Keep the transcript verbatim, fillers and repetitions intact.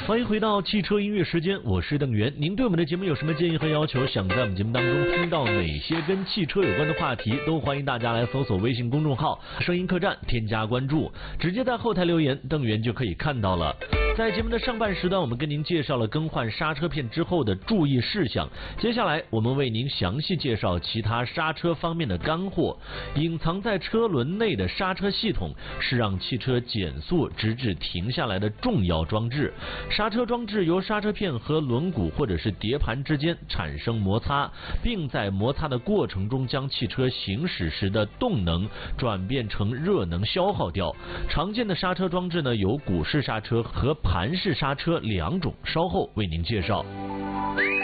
欢迎回到汽车音乐时间，我是邓源。您对我们的节目有什么建议和要求？想在我们节目当中听到哪些跟汽车有关的话题，都欢迎大家来搜索微信公众号声音客栈，添加关注，直接在后台留言，邓源就可以看到了。在节目的上半时段，我们跟您介绍了更换刹车片之后的注意事项，接下来我们为您详细介绍其他刹车方面的干货。隐藏在车轮内的刹车系统是让汽车减速直至停下来的重要装置。刹车装置由刹车片和轮毂或者是碟盘之间产生摩擦，并在摩擦的过程中将汽车行驶时的动能转变成热能消耗掉。常见的刹车装置呢有鼓式刹车和盘式刹车两种，稍后为您介绍。